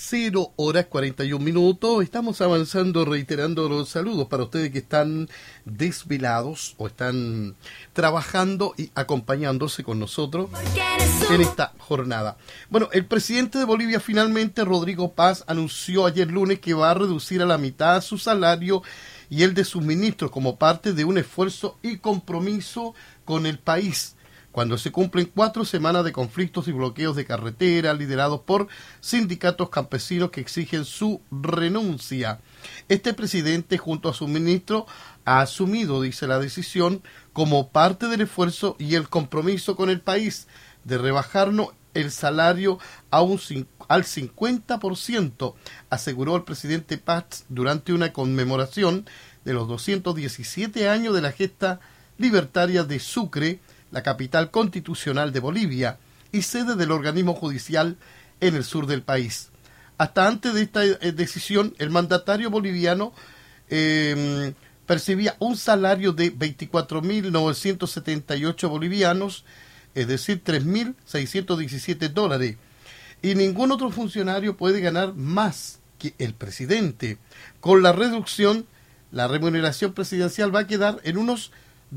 0:41. Estamos avanzando, reiterando los saludos para ustedes que están desvelados o están trabajando y acompañándose con nosotros en esta jornada. Bueno, el presidente de Bolivia finalmente, Rodrigo Paz, anunció ayer lunes que va a reducir a la mitad su salario y el de sus ministros como parte de un esfuerzo y compromiso con el país, cuando se cumplen 4 semanas de conflictos y bloqueos de carretera liderados por sindicatos campesinos que exigen su renuncia. Este presidente, junto a su ministro, ha asumido, dice la decisión, como parte del esfuerzo y el compromiso con el país de rebajarnos el salario al 50%, aseguró el presidente Paz durante una conmemoración de los 217 años de la gesta libertaria de Sucre, la capital constitucional de Bolivia y sede del organismo judicial en el sur del país. Hasta antes de esta decisión, el mandatario boliviano percibía un salario de 24.978 bolivianos, es decir, $3.617, y ningún otro funcionario puede ganar más que el presidente. Con la reducción, la remuneración presidencial va a quedar en unos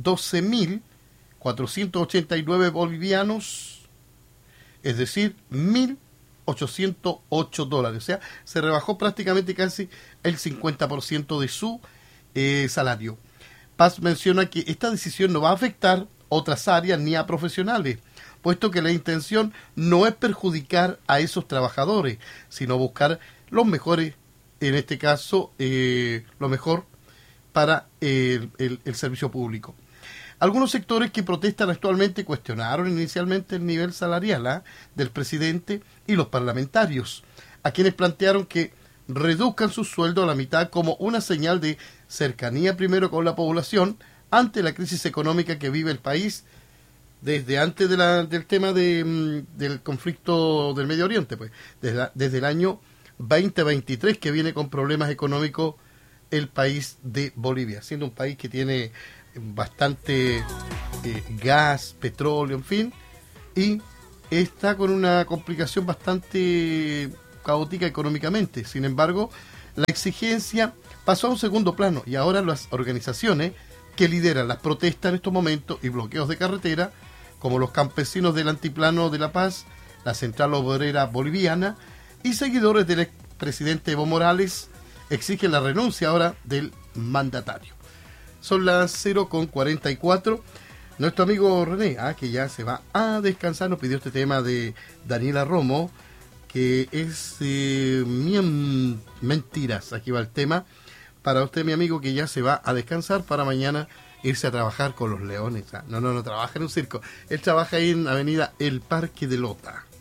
12.489 bolivianos, es decir, $1.808. O sea, se rebajó prácticamente casi el 50% de su salario. Paz menciona que esta decisión no va a afectar otras áreas ni a profesionales, puesto que la intención no es perjudicar a esos trabajadores, sino buscar los mejores, en este caso, lo mejor para el servicio público. Algunos sectores que protestan actualmente cuestionaron inicialmente el nivel salarial del presidente y los parlamentarios, a quienes plantearon que reduzcan su sueldo a la mitad como una señal de cercanía primero con la población ante la crisis económica que vive el país desde antes del tema del conflicto del Medio Oriente, pues desde el año 2023 que viene con problemas económicos el país de Bolivia, siendo un país que tiene bastante gas, petróleo, en fin, y está con una complicación bastante caótica económicamente. Sin embargo, la exigencia pasó a un segundo plano y ahora las organizaciones que lideran las protestas en estos momentos y bloqueos de carretera, como los campesinos del Altiplano de La Paz, la Central Obrera Boliviana y seguidores del expresidente Evo Morales, exigen la renuncia ahora del mandatario. Son las 0:44. Nuestro amigo René, que ya se va a descansar, nos pidió este tema de Daniela Romo, que es mentiras. Aquí va el tema para usted, mi amigo, que ya se va a descansar para mañana irse a trabajar con los leones. No trabaja en un circo. Él trabaja ahí en Avenida El Parque de Lota.